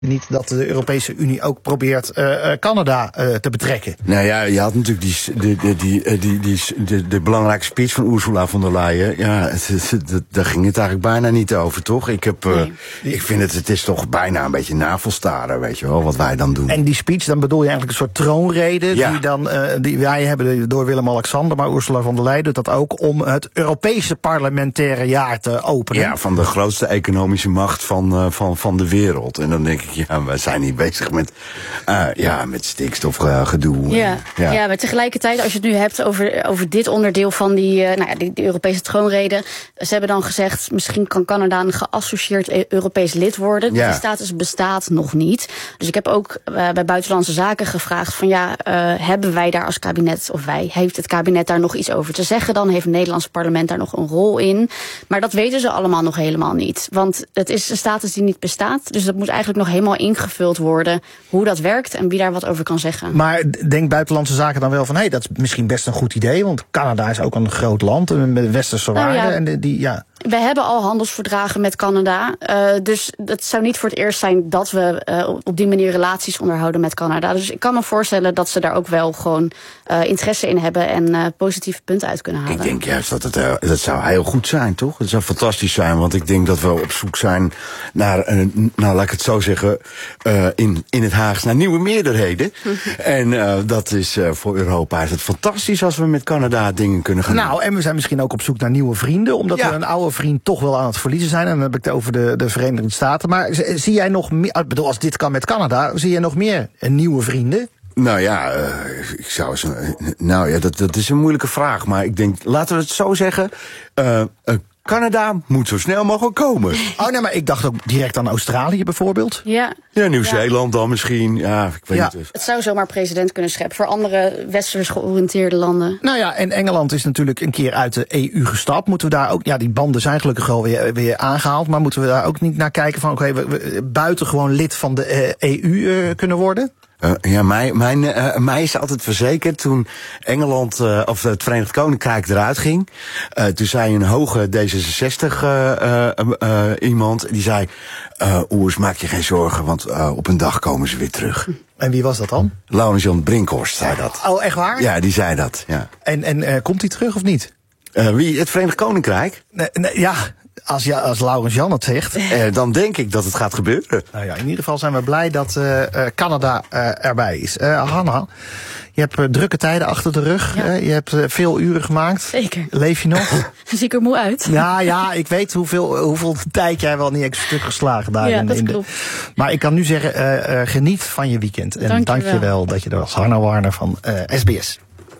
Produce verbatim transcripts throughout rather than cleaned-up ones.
Niet dat de Europese Unie ook probeert uh, Canada uh, te betrekken. Nou ja, je had natuurlijk die, die, die, die, die, die, de, de belangrijke speech van Ursula von der Leyen. Ja, het, het, het, daar ging het eigenlijk bijna niet over, toch? Ik, heb, uh, nee. ik vind het, het is toch bijna een beetje navelstaren, weet je wel, wat wij dan doen. En die speech, dan bedoel je eigenlijk een soort troonrede, ja. die dan, uh, die wij hebben door Willem-Alexander, maar Ursula von der Leyen doet dat ook om het Europese parlementaire jaar te openen. Ja, van de grootste economische macht van, uh, van, van de wereld. En dan denk ik, ja, we zijn hier bezig met, uh, ja, met stikstofgedoe. Ja, ja. ja, maar tegelijkertijd, als je het nu hebt over, over dit onderdeel van die, uh, nou ja, die, die Europese troonrede. Ze hebben dan gezegd, misschien kan Canada een geassocieerd Europees lid worden. Ja. Die status bestaat nog niet. Dus ik heb ook uh, bij Buitenlandse Zaken gevraagd van ja, uh, hebben wij daar als kabinet, of wij, heeft het kabinet daar nog iets over te zeggen? Dan heeft het Nederlandse parlement daar nog een rol in. Maar dat weten ze allemaal nog helemaal niet. Want het is een status die niet bestaat. Dus dat moet eigenlijk nog helemaal ingevuld worden hoe dat werkt en wie daar wat over kan zeggen. Maar denkt Buitenlandse Zaken dan wel van hé, hey, dat is misschien best een goed idee, want Canada is ook een groot land met westerse waarden. Nou ja. En die, ja. We hebben al handelsverdragen met Canada. Uh, dus het zou niet voor het eerst zijn dat we uh, op die manier relaties onderhouden met Canada. Dus ik kan me voorstellen dat ze daar ook wel gewoon uh, interesse in hebben en uh, positieve punten uit kunnen halen. Ik denk juist dat het uh, dat zou heel goed zijn, toch? Het zou fantastisch zijn, want ik denk dat we op zoek zijn naar, uh, nou laat ik het zo zeggen, uh, in, in het Haags naar nieuwe meerderheden. En uh, dat is uh, voor Europa is het fantastisch als we met Canada dingen kunnen gaan doen. Nou, en we zijn misschien ook op zoek naar nieuwe vrienden, omdat ja. we een oude vriend toch wel aan het verliezen zijn. En dan heb ik het over de, de Verenigde Staten. Maar zie jij nog meer, ik bedoel, als dit kan met Canada, zie jij nog meer nieuwe vrienden? Nou ja, uh, ik zou zo, nou ja, dat, dat is een moeilijke vraag. Maar ik denk, laten we het zo zeggen. Uh, uh, Canada moet zo snel mogelijk komen. Oh nee, maar ik dacht ook direct aan Australië bijvoorbeeld. Ja. Ja, Nieuw-Zeeland ja. dan misschien. Ja, ik weet ja. niet. Het zou zomaar president kunnen scheppen voor andere westers georiënteerde landen. Nou ja, en Engeland is natuurlijk een keer uit de E U gestapt. Moeten we daar ook, ja, die banden zijn gelukkig al weer, weer aangehaald. Maar moeten we daar ook niet naar kijken van, oké, okay, we, we buiten gewoon lid van de uh, E U uh, kunnen worden? Uh, ja, mij, mijn, uh, mij is altijd verzekerd toen Engeland, uh, of het Verenigd Koninkrijk eruit ging. Uh, toen zei een hoge D zesenzestig uh, uh, uh, iemand, die zei, uh, Oers, maak je geen zorgen, want uh, op een dag komen ze weer terug. En wie was dat dan? Laurens-Jan Brinkhorst zei dat. Oh, echt waar? Ja, die zei dat, ja. En, en uh, komt hij terug of niet? Uh, wie? Het Verenigd Koninkrijk? Nee, nee, ja... Als, ja, als Laurens Jan het zegt. Eh, dan denk ik dat het gaat gebeuren. Nou ja, in ieder geval zijn we blij dat uh, Canada uh, erbij is. Uh, Hanna, je hebt uh, drukke tijden achter de rug. Ja. Uh, je hebt uh, veel uren gemaakt. Zeker. Leef je nog? Zie ik er moe uit? Ja, ja, ik weet hoeveel, hoeveel tijd jij wel niet extra stuk geslagen daar. Ja, in, dat in klopt. De, maar ik kan nu zeggen, uh, uh, geniet van je weekend. En dank je, dank je wel dat je er was. Hanna Warner van uh, S B S.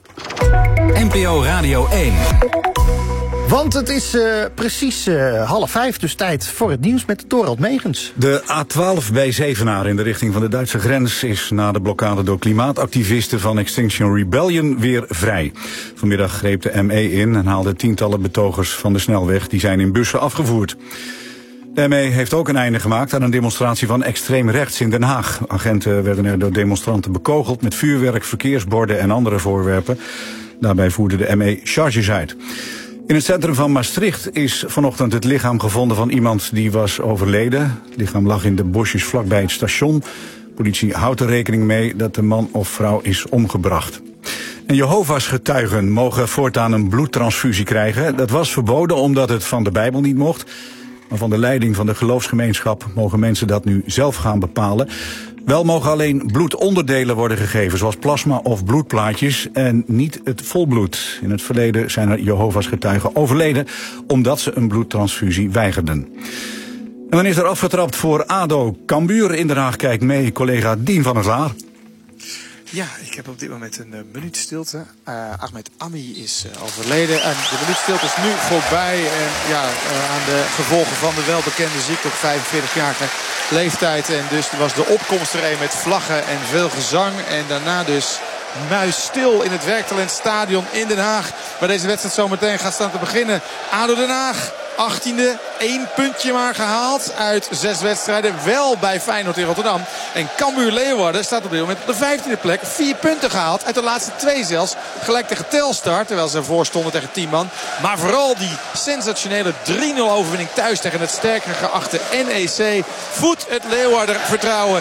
N P O Radio één. Want het is uh, precies uh, half vijf, dus tijd voor het nieuws met Dorald Megens. De A twaalf bij Zevenaar in de richting van de Duitse grens is na de blokkade door klimaatactivisten van Extinction Rebellion weer vrij. Vanmiddag greep de M E in en haalde tientallen betogers van de snelweg. Die zijn in bussen afgevoerd. De M E heeft ook een einde gemaakt aan een demonstratie van extreem rechts in Den Haag. Agenten werden er door demonstranten bekogeld met vuurwerk, verkeersborden en andere voorwerpen. Daarbij voerde de M E charges uit. In het centrum van Maastricht is vanochtend het lichaam gevonden van iemand die was overleden. Het lichaam lag in de bosjes vlakbij het station. Politie houdt er rekening mee dat de man of vrouw is omgebracht. En Jehovah's getuigen mogen voortaan een bloedtransfusie krijgen. Dat was verboden omdat het van de Bijbel niet mocht. Maar van de leiding van de geloofsgemeenschap mogen mensen dat nu zelf gaan bepalen. Wel mogen alleen bloedonderdelen worden gegeven, zoals plasma of bloedplaatjes, en niet het volbloed. In het verleden zijn er Jehovah's getuigen overleden omdat ze een bloedtransfusie weigerden. En dan is er afgetrapt voor ADO Cambuur. In Den Haag kijkt mee collega Dien van der Laar. Ja, ik heb op dit moment een uh, minuut stilte. Uh, Ahmed Ami is uh, overleden. En de minuut stilte is nu voorbij. En ja, uh, aan de gevolgen van de welbekende ziekte op vijfenveertigjarige leeftijd. En dus was de opkomst er een met vlaggen en veel gezang. En daarna dus muisstil in het Werktalentstadion in Den Haag. Waar deze wedstrijd zo meteen gaat staan te beginnen. A D O Den Haag. achttiende, één puntje maar gehaald uit zes wedstrijden. Wel bij Feyenoord in Rotterdam. En Cambuur Leeuwarden staat op dit moment op de vijftiende plek. Vier punten gehaald uit de laatste twee zelfs. Gelijk tegen Telstar, terwijl ze ervoor stonden tegen tien man. Maar vooral die sensationele drie nul overwinning thuis tegen het sterker geachte N E C. Voedt het Leeuwarden vertrouwen